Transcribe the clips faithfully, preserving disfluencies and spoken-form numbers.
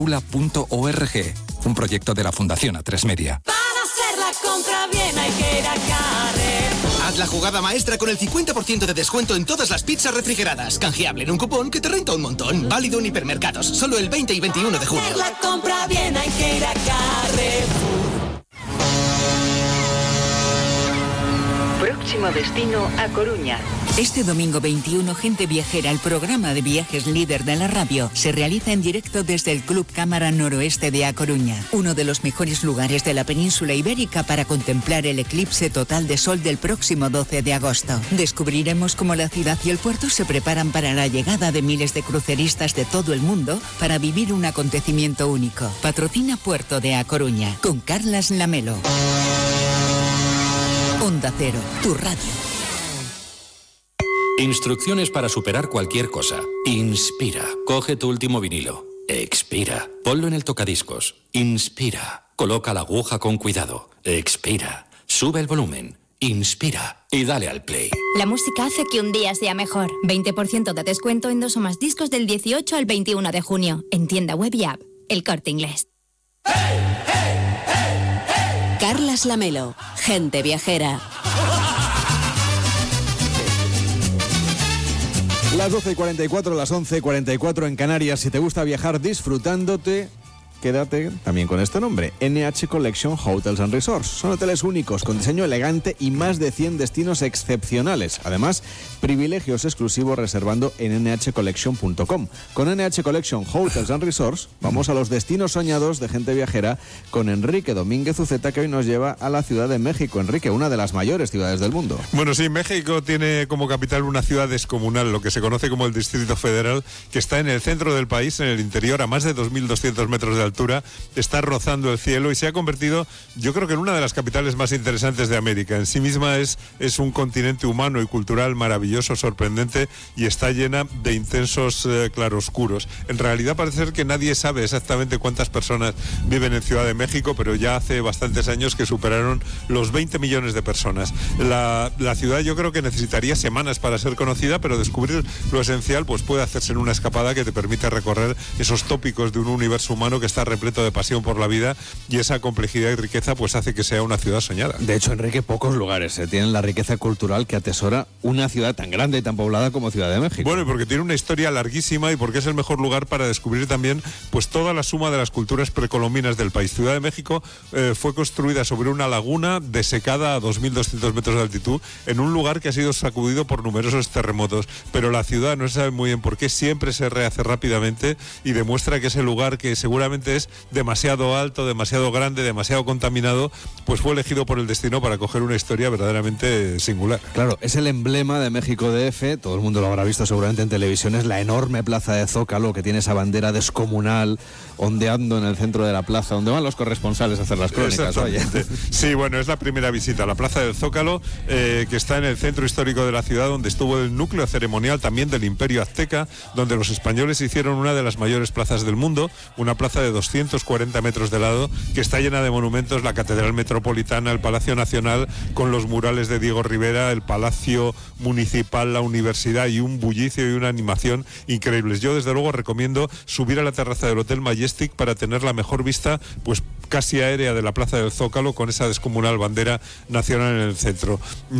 punto org, un proyecto de la Fundación A tres Media. Para hacer la compra bien hay que ir a Carrefour. Haz la jugada maestra con el cincuenta por ciento de descuento en todas las pizzas refrigeradas. Canjeable en un cupón que te renta un montón. Válido en hipermercados, solo el veinte y veintiuno de junio. Para hacer la compra bien hay que ir a Carrefour. Próximo destino a Coruña. Este domingo veintiuno, Gente Viajera, el programa de viajes líder de la radio, se realiza en directo desde el Club Cámara Noroeste de A Coruña, uno de los mejores lugares de la península ibérica para contemplar el eclipse total de sol del próximo doce de agosto. Descubriremos cómo la ciudad y el puerto se preparan para la llegada de miles de cruceristas de todo el mundo para vivir un acontecimiento único. Patrocina Puerto de A Coruña, con Carlas Lamelo. Onda Cero, tu radio. Instrucciones para superar cualquier cosa. Inspira. Coge tu último vinilo. Expira. Ponlo en el tocadiscos. Inspira. Coloca la aguja con cuidado. Expira. Sube el volumen. Inspira. Y dale al play. La música hace que un día sea mejor. veinte por ciento de descuento en dos o más discos del dieciocho al veintiuno de junio. En tienda web y app. El Corte Inglés. ¡Hey, hey, hey, hey! Carlas Lamelo. Gente Viajera. Las doce y cuarenta y cuatro, las once y cuarenta y cuatro en Canarias. Si te gusta viajar disfrutándote, quédate también con este nombre, N H Collection Hotels and Resorts. Son hoteles únicos, con diseño elegante y más de cien destinos excepcionales. Además, privilegios exclusivos reservando en ene hache collection punto com. Con N H Collection Hotels and Resorts vamos a los destinos soñados de Gente Viajera con Enrique Domínguez Uceta, que hoy nos lleva a la Ciudad de México. Enrique, una de las mayores ciudades del mundo. Bueno, sí, México tiene como capital una ciudad descomunal, lo que se conoce como el Distrito Federal, que está en el centro del país, en el interior, a más de dos mil doscientos metros de altura. Está rozando el cielo y se ha convertido, yo creo que en una de las capitales más interesantes de América. En sí misma es, es un continente humano y cultural maravilloso, sorprendente, y está llena de intensos eh, claroscuros. En realidad parece ser que nadie sabe exactamente cuántas personas viven en Ciudad de México, pero ya hace bastantes años que superaron los veinte millones de personas. La, la ciudad yo creo que necesitaría semanas para ser conocida, pero descubrir lo esencial pues puede hacerse en una escapada que te permite recorrer esos tópicos de un universo humano que está repleto de pasión por la vida, y esa complejidad y riqueza pues hace que sea una ciudad soñada. De hecho, Enrique, pocos lugares eh, tienen la riqueza cultural que atesora una ciudad tan grande y tan poblada como Ciudad de México. Bueno, y porque tiene una historia larguísima y porque es el mejor lugar para descubrir también pues toda la suma de las culturas precolombinas del país. Ciudad de México eh, fue construida sobre una laguna desecada a dos mil doscientos metros de altitud, en un lugar que ha sido sacudido por numerosos terremotos, pero la ciudad no se sabe muy bien por qué siempre se rehace rápidamente, y demuestra que ese lugar, que seguramente es demasiado alto, demasiado grande, demasiado contaminado, pues fue elegido por el destino para coger una historia verdaderamente singular. Claro, es el emblema de México D F, todo el mundo lo habrá visto seguramente en televisión, es la enorme plaza de Zócalo, que tiene esa bandera descomunal ondeando en el centro de la plaza, donde van los corresponsales a hacer las crónicas. Oye. Sí, bueno, es la primera visita a la plaza del Zócalo, eh, que está en el centro histórico de la ciudad, donde estuvo el núcleo ceremonial también del Imperio Azteca, donde los españoles hicieron una de las mayores plazas del mundo, una plaza de doscientos cuarenta metros de lado, que está llena de monumentos, la Catedral Metropolitana, el Palacio Nacional, con los murales de Diego Rivera, el Palacio Municipal, la Universidad, y un bullicio y una animación increíbles. Yo desde luego recomiendo subir a la terraza del Hotel Majestic para tener la mejor vista, pues casi aérea, de la plaza del Zócalo, con esa descomunal bandera nacional en el centro.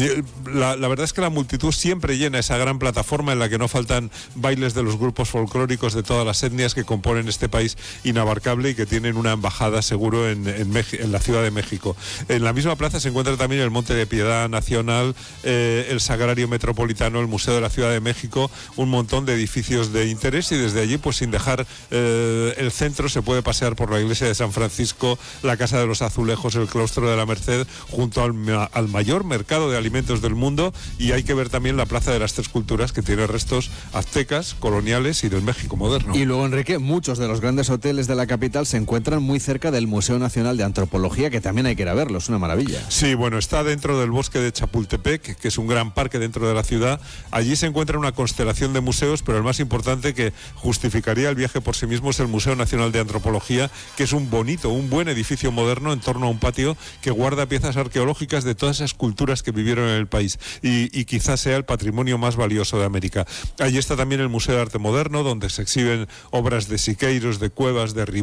La, la verdad es que la multitud siempre llena esa gran plataforma, en la que no faltan bailes de los grupos folclóricos de todas las etnias que componen este país inabarcable y que tienen una embajada seguro en, en, en la Ciudad de México. En la misma plaza se encuentra también el Monte de Piedad Nacional, eh, el Sagrario Metropolitano, el Museo de la Ciudad de México, un montón de edificios de interés, y desde allí, pues sin dejar eh, el centro, se puede pasear por la iglesia de San Francisco, la Casa de los Azulejos, el Claustro de la Merced, junto al, al mayor mercado de alimentos del mundo, y hay que ver también la Plaza de las Tres Culturas, que tiene restos aztecas, coloniales y del México moderno. Y luego, Enrique, muchos de los grandes hoteles de la capital se encuentran muy cerca del Museo Nacional de Antropología, que también hay que ir a verlo, es una maravilla. Sí, bueno, está dentro del bosque de Chapultepec, que es un gran parque dentro de la ciudad. Allí se encuentra una constelación de museos, pero el más importante, que justificaría el viaje por sí mismo, es el Museo Nacional de Antropología, que es un bonito, un buen edificio moderno en torno a un patio que guarda piezas arqueológicas de todas esas culturas que vivieron en el país, y, y quizás sea el patrimonio más valioso de América. Allí está también el Museo de Arte Moderno, donde se exhiben obras de Siqueiros, de Cuevas, de Rivera,